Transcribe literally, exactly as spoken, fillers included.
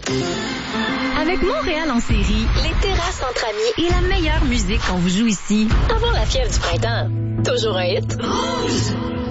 Avec Montréal en série, les terrasses entre amis et la meilleure musique qu'on vous joue ici. Avant la fièvre du printemps, toujours un hit. Rouge!